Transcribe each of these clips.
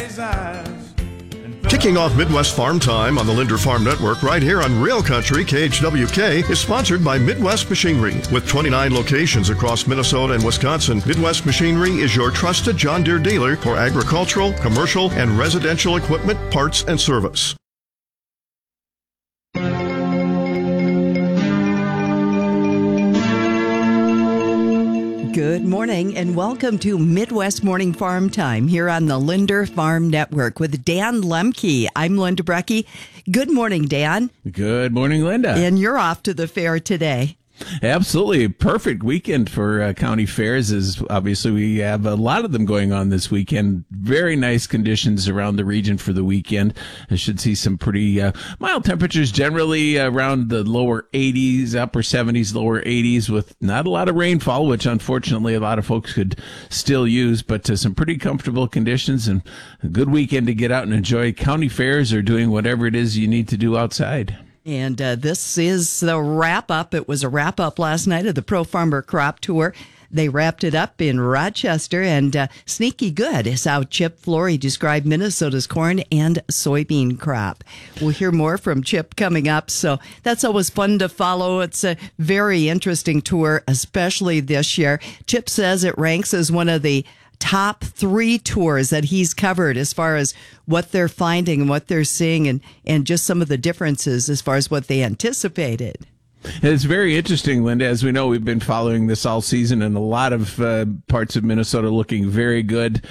daddy's eyes. Kicking off Midwest Farm Time on the Linder Farm Network right here on Real Country KHWK is sponsored by Midwest Machinery. With 29 locations across Minnesota and Wisconsin, Midwest Machinery is your trusted John Deere dealer for agricultural, commercial, and residential equipment, parts, and service. Good morning and welcome to Midwest Morning Farm Time here on the Linder Farm Network with Dan Lemke. I'm Linda Brecky. Good morning, Dan. Good morning, Linda. And you're off to the fair today. Absolutely. Perfect weekend for county fairs, as obviously we have a lot of them going on this weekend. Very nice conditions around the region for the weekend. I should see some pretty mild temperatures, generally around the lower 80s, upper 70s, lower 80s, with not a lot of rainfall, which unfortunately a lot of folks could still use, but some pretty comfortable conditions and a good weekend to get out and enjoy county fairs or doing whatever it is you need to do outside. And this is the wrap-up. It was a wrap-up last night of the Pro Farmer Crop Tour. They wrapped it up in Rochester, and sneaky good is how Chip Flory described Minnesota's corn and soybean crop. We'll hear more from Chip coming up, so that's always fun to follow. It's a very interesting tour, especially this year. Chip says it ranks as one of the top 3 tours that he's covered as far as what they're finding and what they're seeing and just some of the differences as far as what they anticipated. It's very interesting, Linda. As we know, we've been following this all season, and a lot of parts of Minnesota looking very good.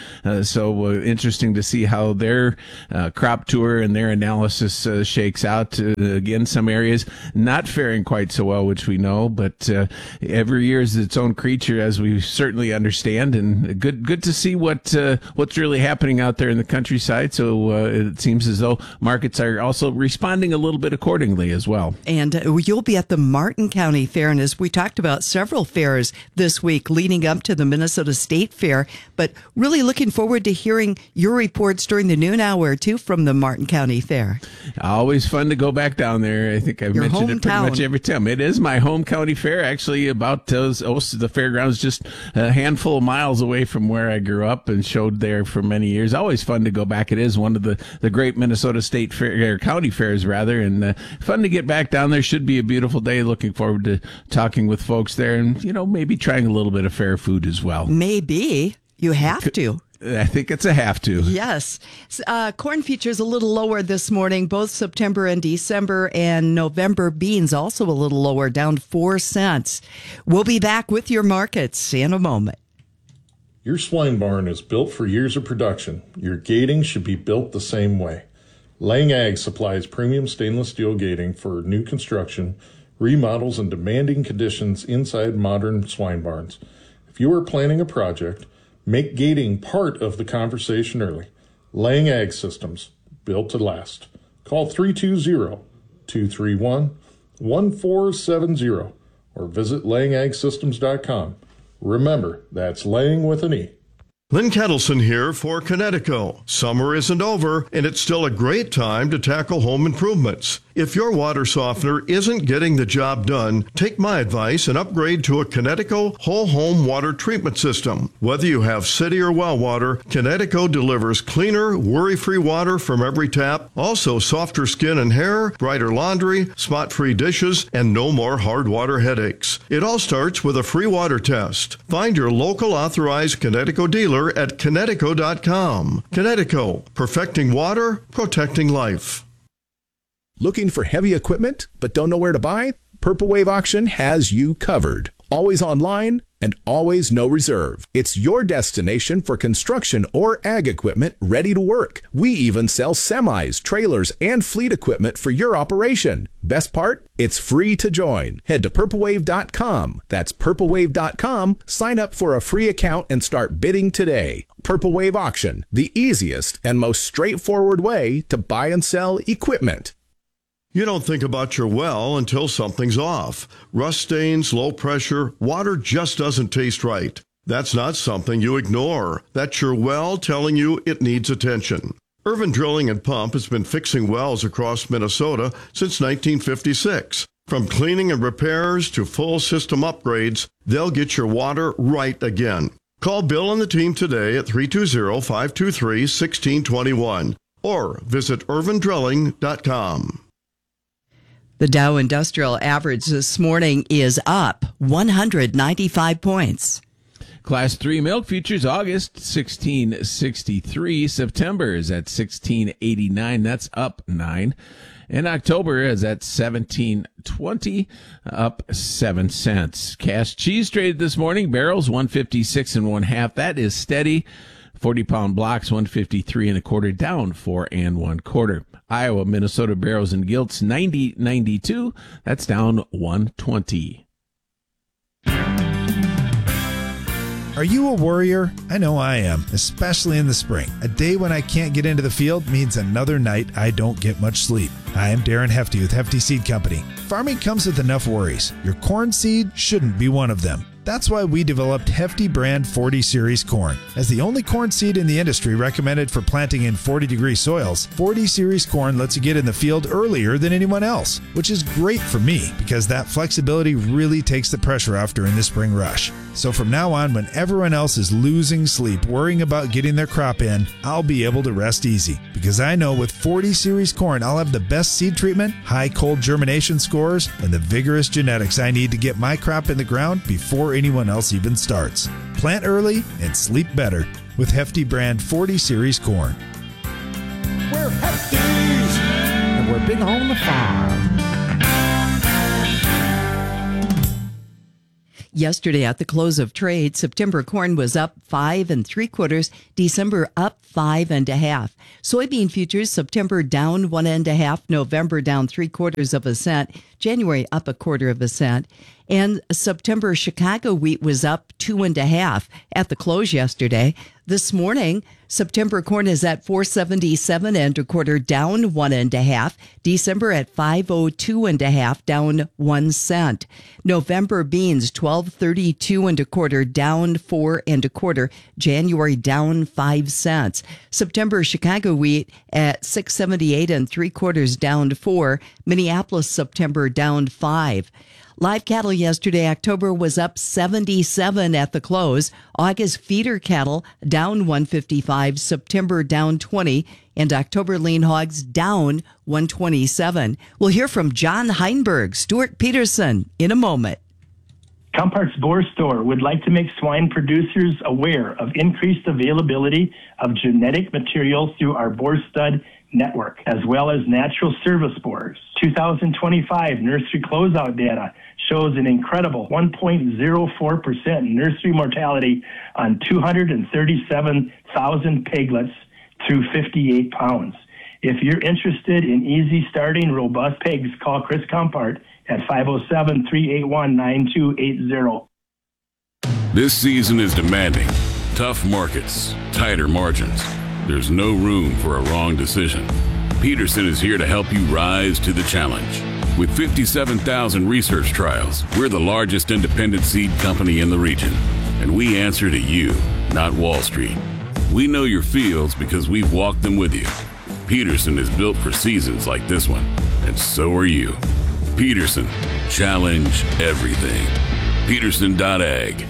So interesting to see how their crop tour and their analysis shakes out. Again, some areas not faring quite so well, which we know, but every year is its own creature, as we certainly understand. And good to see what's really happening out there in the countryside. So it seems as though markets are also responding a little bit accordingly as well. And you'll be at the Martin County Fair, and as we talked about several fairs this week leading up to the Minnesota State Fair, but really looking forward to hearing your reports during the noon hour too from the Martin County Fair. Always fun to go back down there. I think I've mentioned it pretty much every time. It is my home county fair, actually about the fairgrounds, just a handful of miles away from where I grew up and showed there for many years. Always fun to go back. It is one of the great Minnesota State Fair, county fairs rather, and fun to get back down there. Should be a beautiful day. Looking forward to talking with folks there and, maybe trying a little bit of fair food as well. Maybe. You have to. I think it's a have to. Yes. Corn futures a little lower this morning, both September and December, and November beans also a little lower, down 4 cents. We'll be back with your markets in a moment. Your swine barn is built for years of production. Your gating should be built the same way. Lang Ag supplies premium stainless steel gating for new construction, remodels, and demanding conditions inside modern swine barns. If you are planning a project, make gating part of the conversation early. Lang Ag Systems, built to last. Call 320-231-1470 or visit langagsystems.com. Remember, that's Lang with an E. Lynn Kettleson here for Connecticut. Summer isn't over, and it's still a great time to tackle home improvements. If your water softener isn't getting the job done, take my advice and upgrade to a Connecticut whole home water treatment system. Whether you have city or well water, Connecticut delivers cleaner, worry-free water from every tap, also softer skin and hair, brighter laundry, spot-free dishes, and no more hard water headaches. It all starts with a free water test. Find your local authorized Connecticut dealer at Connecticut.com. Connecticut, perfecting water, protecting life. Looking for heavy equipment but don't know where to buy? Purple Wave Auction has you covered. Always online and always no reserve. It's your destination for construction or ag equipment ready to work. We even sell semis, trailers, and fleet equipment for your operation. Best part? It's free to join. Head to purplewave.com. That's purplewave.com. Sign up for a free account and start bidding today. Purple Wave Auction, the easiest and most straightforward way to buy and sell equipment. You don't think about your well until something's off. Rust stains, low pressure, water just doesn't taste right. That's not something you ignore. That's your well telling you it needs attention. Irvin Drilling and Pump has been fixing wells across Minnesota since 1956. From cleaning and repairs to full system upgrades, they'll get your water right again. Call Bill and the team today at 320-523-1621 or visit irvindrilling.com. The Dow Industrial Average this morning is up 195 points. Class 3 milk futures August 1663. September is at 1689. That's up 9. And October is at 1720, up 7 cents. Cash cheese traded this morning. Barrels 156 1/2. That is steady. 40-pound blocks 153 1/4, down 4 1/4. Iowa, Minnesota barrels and gilts 90.92. That's down 120. Are you a worrier? I know I am, especially in the spring. A day when I can't get into the field means another night I don't get much sleep. Hi, I'm Darren Hefty with Hefty Seed Company. Farming comes with enough worries. Your corn seed shouldn't be one of them. That's why we developed Hefty brand 40 Series corn. As the only corn seed in the industry recommended for planting in 40-degree soils, 40 Series corn lets you get in the field earlier than anyone else, which is great for me because that flexibility really takes the pressure off during the spring rush. So from now on, when everyone else is losing sleep worrying about getting their crop in, I'll be able to rest easy because I know with 40 Series corn, I'll have the best seed treatment, high cold germination scores, and the vigorous genetics I need to get my crop in the ground before anyone else even starts. Plant early and sleep better with Hefty brand 40 Series corn. We're Hefties, and we're big on the farm. Yesterday at the close of trade, September corn was up 5 3/4, December up 5 1/2. Soybean futures, September down 1 1/2, November down 3/4 cent, January up 1/4 cent. And September Chicago wheat was up 2 1/2 at the close yesterday. This morning, September corn is at 477 1/4, down 1 1/2. December at 502 1/2, down 1 cent. November beans 1232 1/4, down 4 1/4. January down 5 cents. September Chicago wheat at 678 3/4, down 4. Minneapolis September down 5. Live cattle yesterday, October was up 77 at the close. August feeder cattle down 155, September down 20, and October lean hogs down 127. We'll hear from John Heinberg, Stuart Peterson in a moment. Compart's Boar Store would like to make swine producers aware of increased availability of genetic material through our boar stud network, as well as natural service boars. 2025 nursery closeout data shows an incredible 1.04% nursery mortality on 237,000 piglets through 58 pounds. If you're interested in easy starting robust pigs, call Chris Compart at 507-381-9280. This season is demanding. Tough markets, tighter margins. There's no room for a wrong decision. Peterson is here to help you rise to the challenge. With 57,000 research trials, we're the largest independent seed company in the region. And we answer to you, not Wall Street. We know your fields because we've walked them with you. Peterson is built for seasons like this one, and so are you. Peterson, challenge everything. Peterson.ag.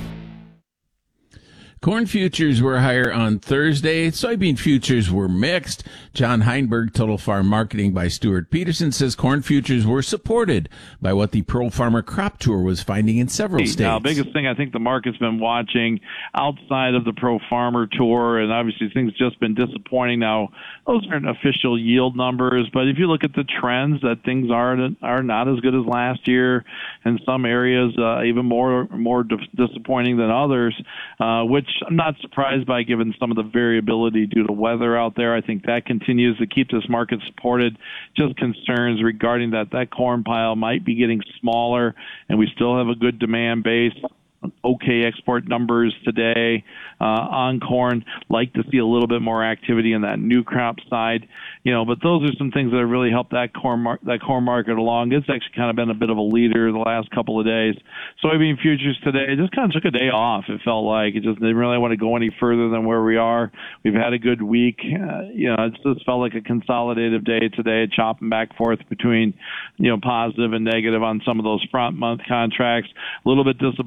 Corn futures were higher on Thursday. Soybean futures were mixed. John Heinberg, Total Farm Marketing by Stuart Peterson, says corn futures were supported by what the Pro Farmer Crop Tour was finding in several states. Now, biggest thing I think the market's been watching outside of the Pro Farmer Tour, and obviously things just been disappointing. Now, those aren't official yield numbers, but if you look at the trends, that things are not as good as last year. In some areas, even more disappointing than others, which I'm not surprised by given some of the variability due to weather out there. I think that continues to keep this market supported. Just concerns regarding that corn pile might be getting smaller, and we still have a good demand base. Okay export numbers today on corn. Like to see a little bit more activity in that new crop side, but those are some things that have really helped that corn market along. It's actually kind of been a bit of a leader the last couple of days. Soybean futures today just kind of took a day off. It felt like it just didn't really want to go any further than where we are. We've had a good week. It just felt like a consolidated day today, chopping back and forth between positive and negative on some of those front month contracts. A little bit disappointing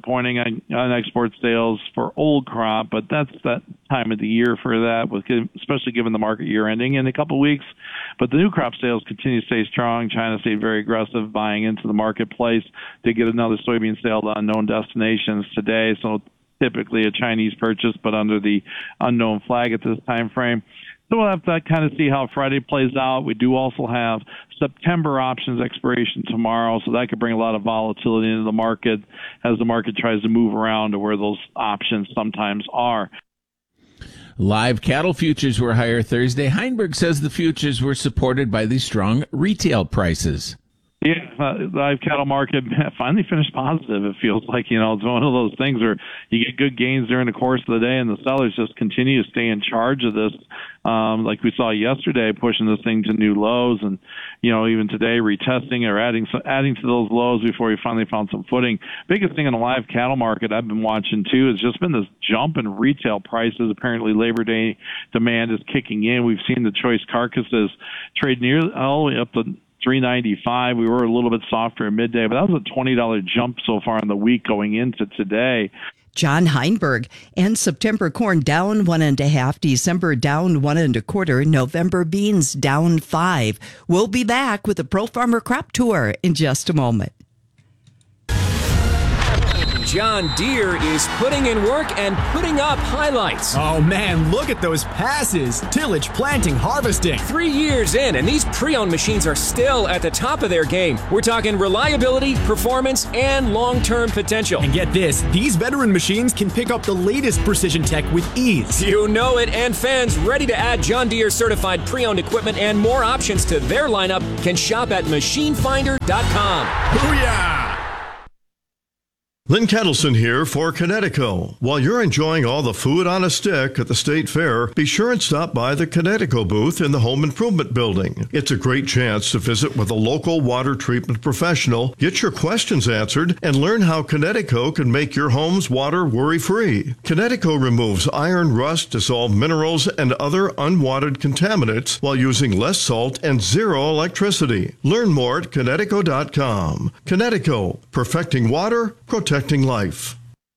on export sales for old crop, but that's that time of the year for that, especially given the market year ending in a couple of weeks. But the new crop sales continue to stay strong. China stayed very aggressive buying into the marketplace. They get another soybean sale to unknown destinations today, so typically a Chinese purchase, but under the unknown flag at this time frame. So we'll have to kind of see how Friday plays out. We do also have September options expiration tomorrow, so that could bring a lot of volatility into the market as the market tries to move around to where those options sometimes are. Live cattle futures were higher Thursday. Heinberg says the futures were supported by the strong retail prices. Yeah, the live cattle market finally finished positive. It feels like, it's one of those things where you get good gains during the course of the day and the sellers just continue to stay in charge of this. Like we saw yesterday, pushing this thing to new lows, and, even today retesting or adding to those lows before we finally found some footing. Biggest thing in the live cattle market I've been watching too has just been this jump in retail prices. Apparently Labor Day demand is kicking in. We've seen the choice carcasses trade all the way up to $3.95. We were a little bit softer at midday, but that was a $20 jump so far in the week going into today. John Heinberg. And September corn down 1.5, December down 1.25, November beans down 5. We'll be back with the Pro Farmer Crop Tour in just a moment. John Deere is putting in work and putting up highlights. Oh man, look at those passes. Tillage, planting, harvesting. 3 years in, and these pre-owned machines are still at the top of their game. We're talking reliability, performance, and long-term potential. And get this, these veteran machines can pick up the latest precision tech with ease. You know it, and fans ready to add John Deere certified pre-owned equipment and more options to their lineup can shop at machinefinder.com. Booyah! Lynn Kettleson here for Connecticut. While you're enjoying all the food on a stick at the State Fair, be sure and stop by the Connecticut booth in the Home Improvement Building. It's a great chance to visit with a local water treatment professional, get your questions answered, and learn how Connecticut can make your home's water worry-free. Connecticut removes iron, rust, dissolved minerals, and other unwanted contaminants while using less salt and zero electricity. Learn more at Connecticut.com. Connecticut, perfecting water, protecting life.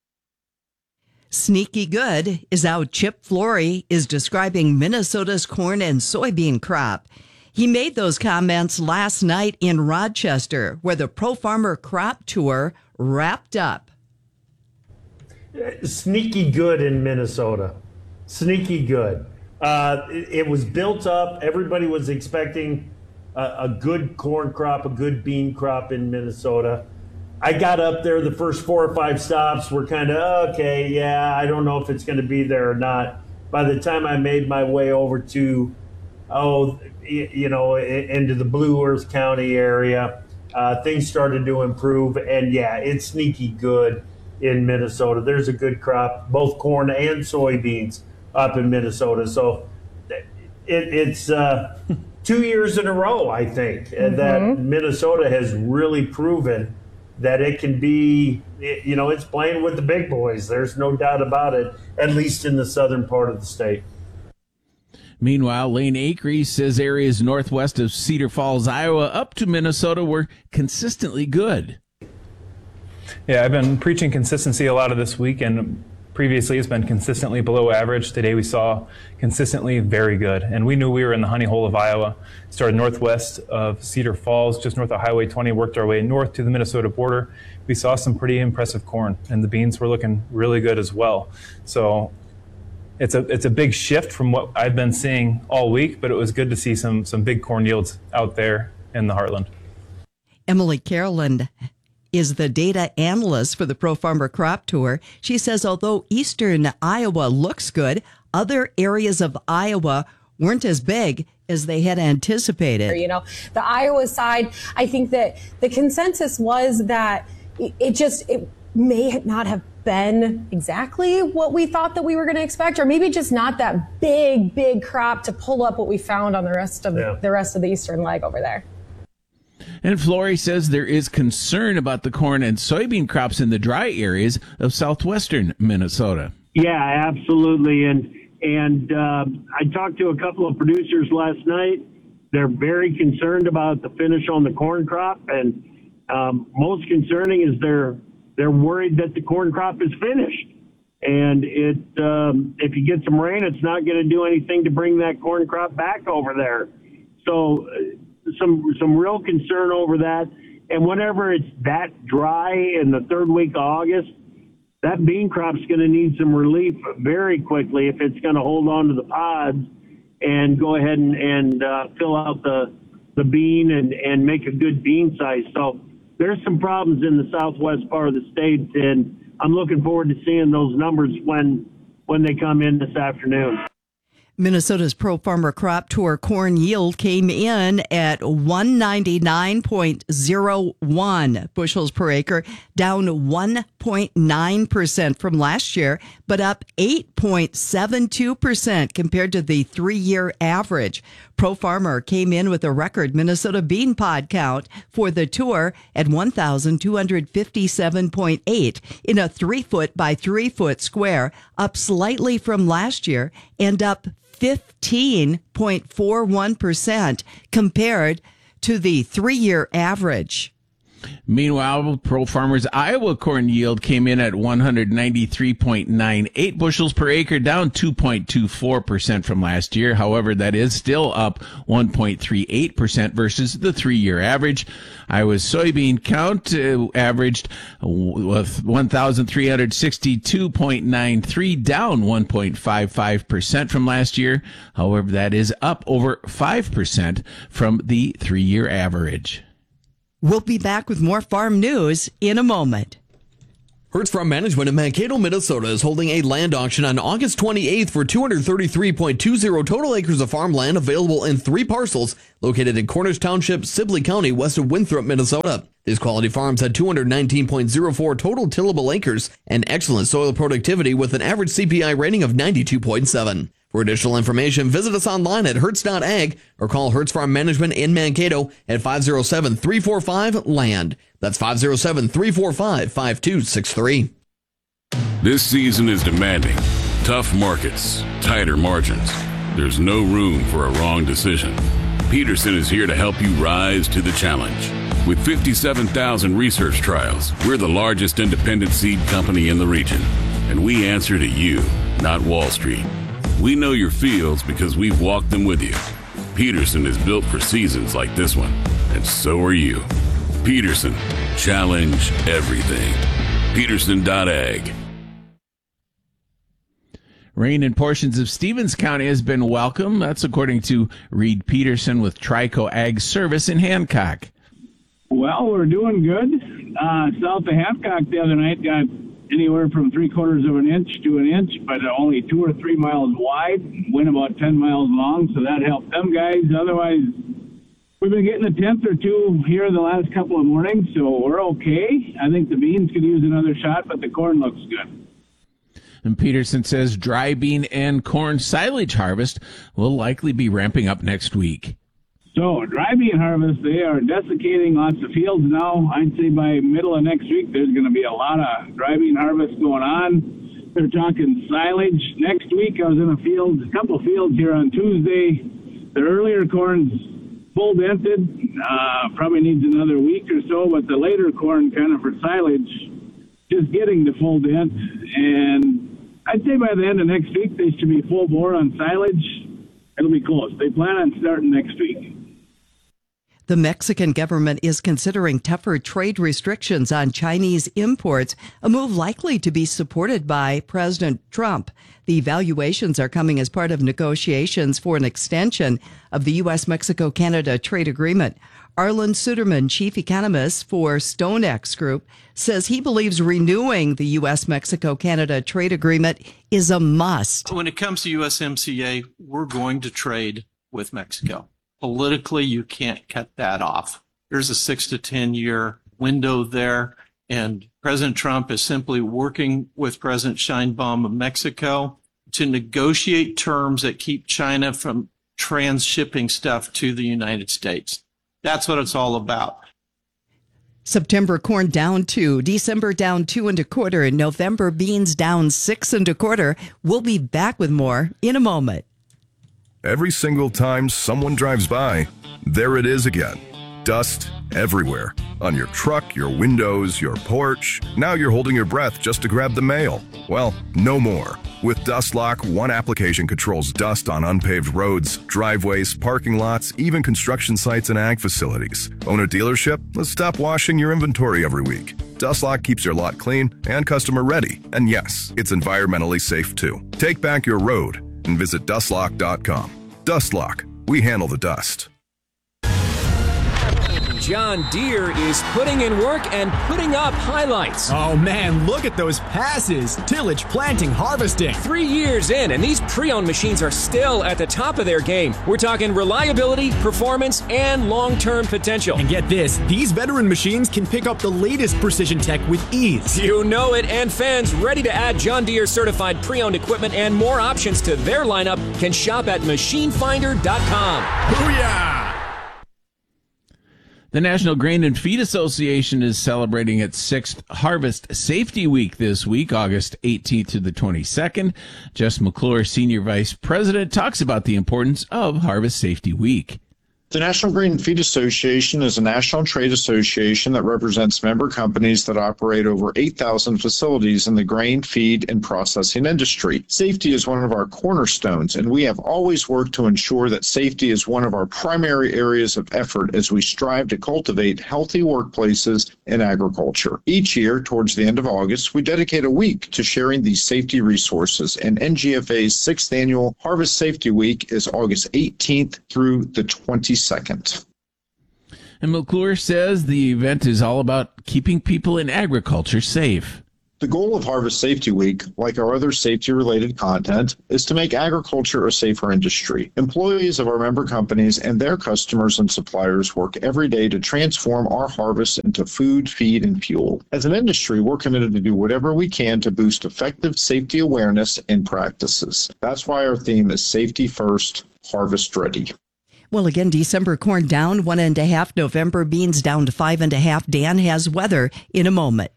Sneaky good is how Chip Flory is describing Minnesota's corn and soybean crop. He made those comments last night in Rochester, where the Pro Farmer Crop Tour wrapped up. Sneaky good in Minnesota. Sneaky good. It was built up. Everybody was expecting a good corn crop, a good bean crop in Minnesota. I got up there, the first 4 or 5 stops were kind of, okay, yeah, I don't know if it's going to be there or not. By the time I made my way over to, into the Blue Earth County area, things started to improve. And yeah, it's sneaky good in Minnesota. There's a good crop, both corn and soybeans up in Minnesota. So it's 2 years in a row, I think, that Minnesota has really proven that it can be, it's playing with the big boys. There's no doubt about it, at least in the southern part of the state. Meanwhile, Lane Acree says areas northwest of Cedar Falls, Iowa, up to Minnesota were consistently good. Yeah, I've been preaching consistency a lot of this week, and previously it's been consistently below average. Today we saw consistently very good, and we knew we were in the honey hole of Iowa. Started northwest of Cedar Falls, just north of Highway 20, worked our way north to the Minnesota border. We saw some pretty impressive corn, and the beans were looking really good as well. So it's a big shift from what I've been seeing all week, but it was good to see some big corn yields out there in the heartland. Emily Caroland is the data analyst for the Pro Farmer Crop Tour. She says although eastern Iowa looks good, other areas of Iowa weren't as big as they had anticipated. The Iowa side, I think that the consensus was that it may not have been exactly what we thought that we were going to expect, or maybe just not that big crop to pull up what we found on the rest of the eastern leg over there. And Flory says there is concern about the corn and soybean crops in the dry areas of southwestern Minnesota. Yeah, absolutely. And I talked to a couple of producers last night. They're very concerned about the finish on the corn crop. And most concerning is they're they're worried that the corn crop is finished. And if you get some rain, it's not going to do anything to bring that corn crop back over there. So some real concern over that. And whenever it's that dry in the third week of August, that bean crop's going to need some relief very quickly if it's going to hold on to the pods and go ahead and fill out the bean and make a good bean size. So there's some problems in the southwest part of the state, and I'm looking forward to seeing those numbers when they come in this afternoon. Minnesota's Pro Farmer Crop Tour corn yield came in at 199.01 bushels per acre, down 1.9% from last year, but up 8.72% compared to the 3-year average. Pro Farmer came in with a record Minnesota bean pod count for the tour at 1,257.8 in a 3-foot by 3-foot square, up slightly from last year and up 15.41% compared to the 3-year average. Meanwhile, Pro Farmer's Iowa corn yield came in at 193.98 bushels per acre, down 2.24% from last year. However, that is still up 1.38% versus the 3-year average. Iowa's soybean count averaged 1,362.93, down 1.55% from last year. However, that is up over 5% from the 3-year average. We'll be back with more farm news in a moment. Hertz Farm Management in Mankato, Minnesota is holding a land auction on August 28th for 233.20 total acres of farmland available in 3 parcels located in Cornish Township, Sibley County, west of Winthrop, Minnesota. These quality farms had 219.04 total tillable acres and excellent soil productivity with an average CPI rating of 92.7. For additional information, visit us online at hertz.ag or call Hertz Farm Management in Mankato at 507-345-LAND. That's 507-345-5263. This season is demanding. Tough markets, tighter margins. There's no room for a wrong decision. Peterson is here to help you rise to the challenge. With 57,000 research trials, we're the largest independent seed company in the region. And we answer to you, not Wall Street. We know your fields because we've walked them with you. Peterson is built for seasons like this one, and so are you. Peterson, challenge everything. Peterson.ag. Rain in portions of Stevens County has been welcome. That's according to Reed Peterson with Trico Ag Service in Hancock. Well, we're doing good. South of Hancock the other night got anywhere from 3/4 of an inch to an inch, but only 2 or 3 miles wide, went about 10 miles long, so that helped them guys. Otherwise, we've been getting a 1/10 or 2 here the last couple of mornings, so we're okay. I think the beans could use another shot, but the corn looks good. And Peterson says dry bean and corn silage harvest will likely be ramping up next week. So dry bean harvest, they are desiccating lots of fields now. I'd say by middle of next week, there's going to be a lot of dry bean harvest going on. They're talking silage. Next week, I was in a couple fields here on Tuesday. The earlier corn's full dented, probably needs another week or so, but the later corn kind of for silage, just getting the full dent. And I'd say by the end of next week, they should be full bore on silage. It'll be close. They plan on starting next week. The Mexican government is considering tougher trade restrictions on Chinese imports, a move likely to be supported by President Trump. The evaluations are coming as part of negotiations for an extension of the U.S.-Mexico-Canada trade agreement. Arlen Suderman, chief economist for StoneX Group, says he believes renewing the U.S.-Mexico-Canada trade agreement is a must. When it comes to USMCA, we're going to trade with Mexico. Politically, you can't cut that off. There's a 6 to 10 year window there, and President Trump is simply working with President Sheinbaum of Mexico to negotiate terms that keep China from transshipping stuff to the United States. That's what it's all about. September corn down 2, December down 2 1/4, and November beans down 6 1/4. We'll be back with more in a moment. Every single time someone drives by, there it is again. Dust everywhere. On your truck, your windows, your porch. Now you're holding your breath just to grab the mail. Well, no more. With DustLock, one application controls dust on unpaved roads, driveways, parking lots, even construction sites and ag facilities. Own a dealership? Let's stop washing your inventory every week. DustLock keeps your lot clean and customer ready. And yes, it's environmentally safe too. Take back your road and visit dustlock.com. DustLock. We handle the dust. John Deere is putting in work and putting up highlights. Oh man, look at those passes. Tillage, planting, harvesting. 3 years in, and these pre-owned machines are still at the top of their game. We're talking reliability, performance, and long-term potential. And get this, these veteran machines can pick up the latest precision tech with ease. You know it, and fans ready to add John Deere certified pre-owned equipment and more options to their lineup can shop at machinefinder.com. Booyah! The National Grain and Feed Association is celebrating its 6th Harvest Safety Week this week, August 18th to the 22nd. Jess McClure, Senior Vice President, talks about the importance of Harvest Safety Week. The National Grain and Feed Association is a national trade association that represents member companies that operate over 8,000 facilities in the grain, feed, and processing industry. Safety is one of our cornerstones, and we have always worked to ensure that safety is one of our primary areas of effort as we strive to cultivate healthy workplaces in agriculture. Each year, towards the end of August, we dedicate a week to sharing these safety resources, and NGFA's 6th annual Harvest Safety Week is August 18th through the 22nd. And McClure says the event is all about keeping people in agriculture safe. The goal of Harvest Safety Week, like our other safety-related content, is to make agriculture a safer industry. Employees of our member companies and their customers and suppliers work every day to transform our harvest into food, feed, and fuel. As an industry, we're committed to do whatever we can to boost effective safety awareness and practices. That's why our theme is Safety First, Harvest Ready. Well, again, December corn down 1.5, November beans down to 5.5. Dan has weather in a moment.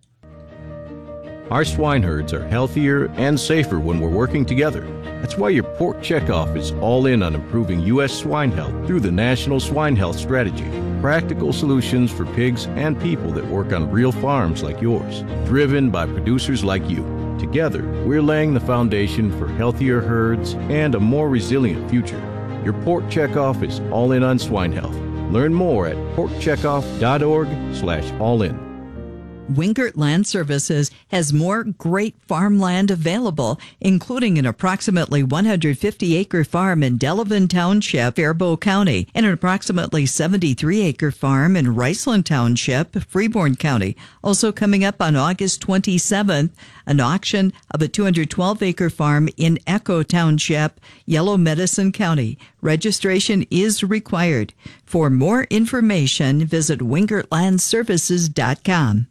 Our swine herds are healthier and safer when we're working together. That's why your Pork Checkoff is all in on improving U.S. swine health through the National Swine Health Strategy. Practical solutions for pigs and people that work on real farms like yours, driven by producers like you. Together, we're laying the foundation for healthier herds and a more resilient future. Your Pork Checkoff is all in on swine health. Learn more at porkcheckoff.org/allin. Wingert Land Services has more great farmland available, including an approximately 150-acre farm in Delavan Township, Faribault County, and an approximately 73-acre farm in Riceland Township, Freeborn County. Also coming up on August 27th, an auction of a 212-acre farm in Echo Township, Yellow Medicine County. Registration is required. For more information, visit wingertlandservices.com.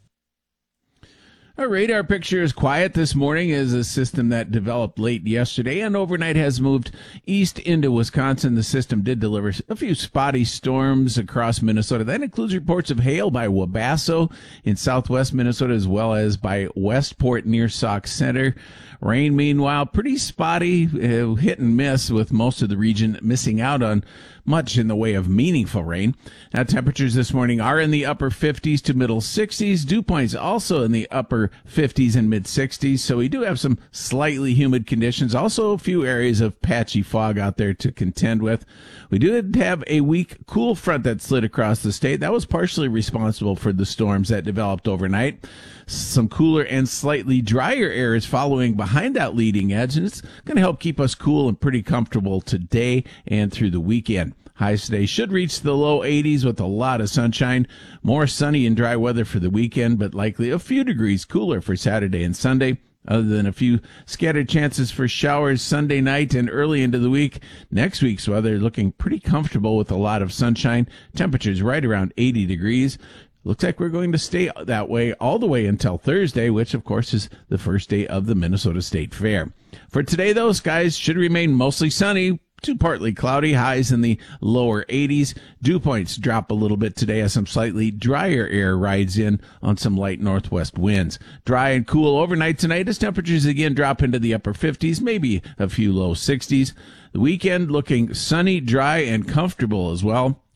Our radar picture is quiet this morning as a system that developed late yesterday and overnight has moved east into Wisconsin. The system did deliver a few spotty storms across Minnesota. That includes reports of hail by Wabasso in southwest Minnesota as well as by Westport near Sauk Center. Rain, meanwhile, pretty spotty, hit and miss, with most of the region missing out on much in the way of meaningful rain. Now, temperatures this morning are in the upper 50s to middle 60s. Dew points also in the upper 50s and mid 60s. So we do have some slightly humid conditions. Also a few areas of patchy fog out there to contend with. We did have a weak cool front that slid across the state. That was partially responsible for the storms that developed overnight. Some cooler and slightly drier air is following behind that leading edge, and it's going to help keep us cool and pretty comfortable today and through the weekend. Highs today should reach the low 80s with a lot of sunshine. More sunny and dry weather for the weekend, but likely a few degrees cooler for Saturday and Sunday. Other than a few scattered chances for showers Sunday night and early into the week, next week's weather looking pretty comfortable with a lot of sunshine. Temperatures right around 80 degrees. Looks like we're going to stay that way all the way until Thursday, which, of course, is the first day of the Minnesota State Fair. For today, though, skies should remain mostly sunny to partly cloudy, highs in the lower 80s. Dew points drop a little bit today as some slightly drier air rides in on some light northwest winds. Dry and cool overnight tonight as temperatures again drop into the upper 50s, maybe a few low 60s. The weekend looking sunny, dry, and comfortable as well.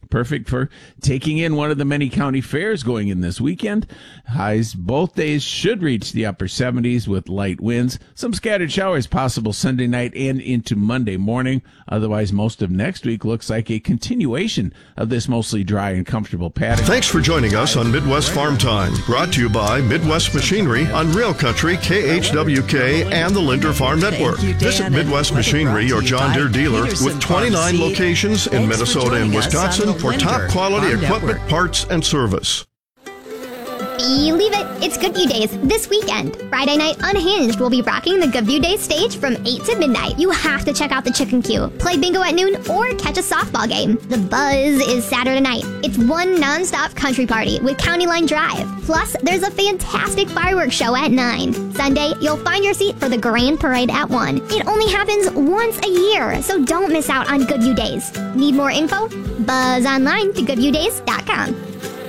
perfect for taking in one of the many county fairs going in this weekend. Highs both days should reach the upper 70s with light winds. Some scattered showers possible Sunday night and into Monday morning. Otherwise, most of next week looks like a continuation of this mostly dry and comfortable pattern. Thanks for joining us on Midwest Farm Time. Brought to you by Midwest Machinery on Real Country, KHWK, and the Linder Farm Network. Visit Midwest Machinery, your John Deere dealer, with 29 locations in Minnesota and Wisconsin for top quality equipment, parts, and service. Believe it, it's Good View Days this weekend. Friday night, Unhinged will be rocking the Good View Days stage from 8 to midnight. You have to check out the Chicken Queue, play bingo at noon, or catch a softball game. The buzz is Saturday night. It's one nonstop country party with County Line Drive. Plus, there's a fantastic fireworks show at 9. Sunday, you'll find your seat for the Grand Parade at 1. It only happens once a year, so don't miss out on Good View Days. Need more info? Buzz online to goodviewdays.com.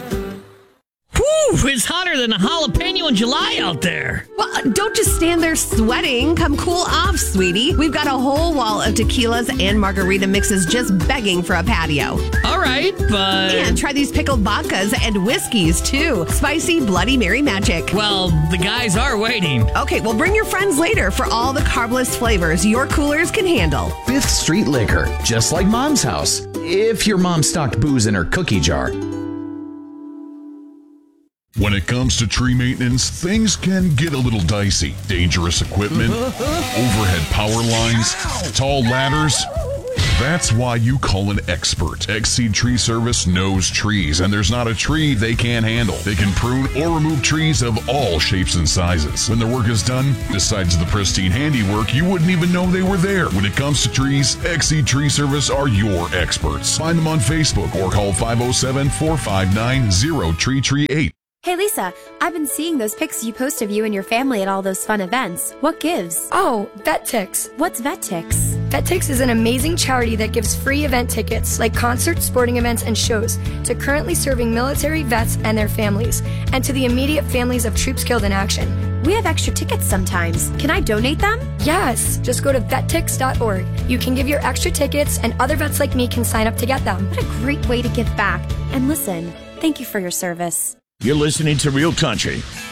Whew, it's hotter than a jalapeno in July out there. Well, don't just stand there sweating. Come cool off, sweetie. We've got a whole wall of tequilas and margarita mixes just begging for a patio. All right, but... And try these pickled vodkas and whiskeys, too. Spicy Bloody Mary magic. Well, the guys are waiting. Okay, well, bring your friends later for all the carbless flavors your coolers can handle. 5th Street Liquor, just like Mom's house. If your mom stocked booze in her cookie jar. When it comes to tree maintenance, things can get a little dicey. Dangerous equipment, overhead power lines, tall ladders. That's why you call an expert. Exceed Tree Service knows trees, and there's not a tree they can't handle. They can prune or remove trees of all shapes and sizes. When their work is done, besides the pristine handiwork, you wouldn't even know they were there. When it comes to trees, Exceed Tree Service are your experts. Find them on Facebook or call 507-459-0338. Hey Lisa, I've been seeing those pics you post of you and your family at all those fun events. What gives? Oh, VetTix. What's VetTix? VetTix is an amazing charity that gives free event tickets, like concerts, sporting events, and shows, to currently serving military vets and their families, and to the immediate families of troops killed in action. We have extra tickets sometimes. Can I donate them? Yes, just go to vettix.org. You can give your extra tickets, and other vets like me can sign up to get them. What a great way to give back. And listen, thank you for your service. You're listening to Real Country